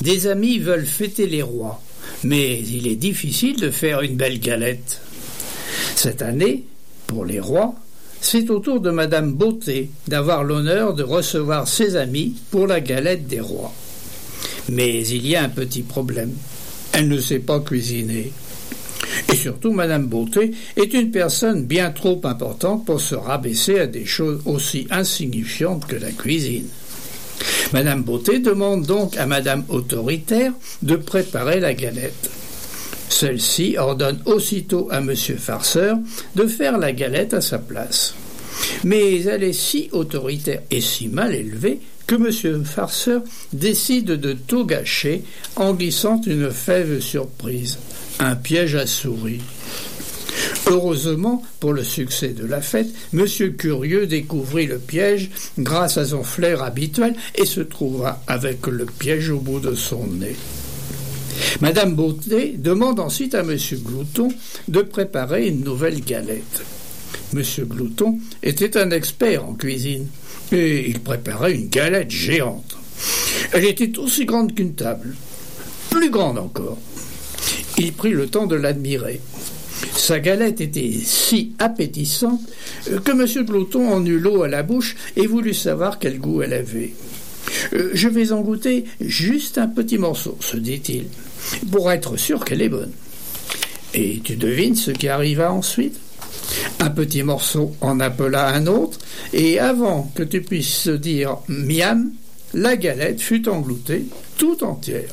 Des amis veulent fêter les rois, mais il est difficile de faire une belle galette. Cette année, pour les rois, c'est au tour de Madame Beauté d'avoir l'honneur de recevoir ses amis pour la galette des rois. Mais il y a un petit problème. Elle ne sait pas cuisiner. Et surtout, Madame Beauté est une personne bien trop importante pour se rabaisser à des choses aussi insignifiantes que la cuisine. Madame Beauté demande donc à Madame Autoritaire de préparer la galette. Celle-ci ordonne aussitôt à Monsieur Farceur de faire la galette à sa place. Mais elle est si autoritaire et si mal élevée que Monsieur Farceur décide de tout gâcher en glissant une fève surprise, un piège à souris. Heureusement, pour le succès de la fête, Monsieur Curieux découvrit le piège grâce à son flair habituel et se trouva avec le piège au bout de son nez. Madame Beauté demande ensuite à Monsieur Glouton de préparer une nouvelle galette. Monsieur Glouton était un expert en cuisine et il préparait une galette géante. Elle était aussi grande qu'une table, plus grande encore. Il prit le temps de l'admirer. Sa galette était si appétissante que Monsieur Glouton en eut l'eau à la bouche et voulut savoir quel goût elle avait. « Je vais en goûter juste un petit morceau, se dit-il, pour être sûr qu'elle est bonne. » Et tu devines ce qui arriva ensuite ? Un petit morceau en appela un autre, et avant que tu puisses dire « miam », la galette fut engloutée tout entière.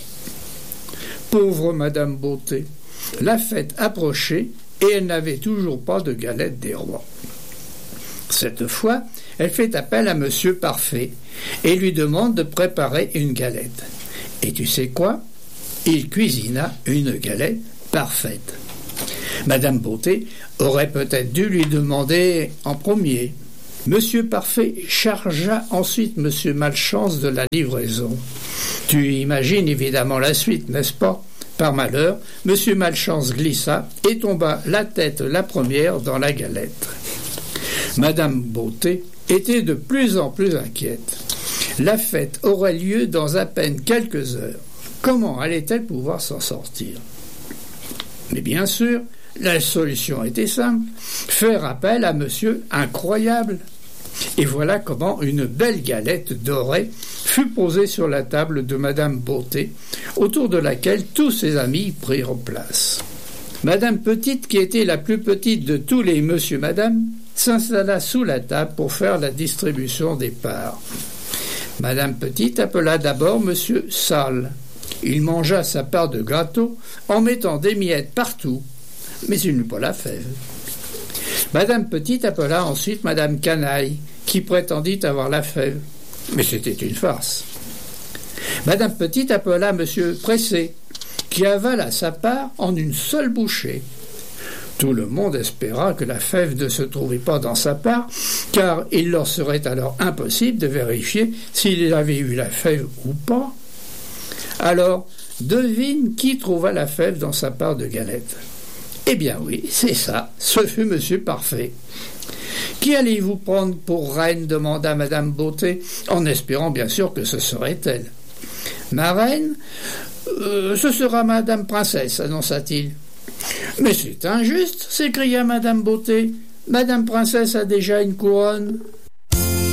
Pauvre Madame Beauté, la fête approchait et elle n'avait toujours pas de galette des rois. Cette fois, elle fait appel à Monsieur Parfait et lui demande de préparer une galette. Et tu sais quoi ? Il cuisina une galette parfaite. Madame Beauté aurait peut-être dû lui demander en premier. Monsieur Parfait chargea ensuite Monsieur Malchance de la livraison. Tu imagines évidemment la suite, n'est-ce pas ? Par malheur, Monsieur Malchance glissa et tomba la tête la première dans la galette. Madame Beauté était de plus en plus inquiète. La fête aurait lieu dans à peine quelques heures. Comment allait-elle pouvoir s'en sortir ? Mais bien sûr, la solution était simple, faire appel à Monsieur Incroyable. Et voilà comment une belle galette dorée fut posée sur la table de Madame Beauté, autour de laquelle tous ses amis prirent place. Madame Petite, qui était la plus petite de tous les monsieur madame, s'installa sous la table pour faire la distribution des parts. Madame Petite appela d'abord Monsieur Sale. Il mangea sa part de gâteau en mettant des miettes partout, mais il n'eut pas la fève. Madame Petite appela ensuite Madame Canaille, qui prétendit avoir la fève, mais c'était une farce. Madame Petite appela Monsieur Pressé, qui avala sa part en une seule bouchée. Tout le monde espéra que la fève ne se trouvait pas dans sa part, car il leur serait alors impossible de vérifier s'il avait eu la fève ou pas. Alors, devine qui trouva la fève dans sa part de galette. Eh bien oui, c'est ça, ce fut Monsieur Parfait. « Qui allez-vous prendre pour reine ?» demanda Madame Beauté, en espérant bien sûr que ce serait elle. « Ma reine ? Ce sera Madame Princesse, annonça-t-il. »« Mais c'est injuste !» s'écria Madame Beauté. « Madame Princesse a déjà une couronne. »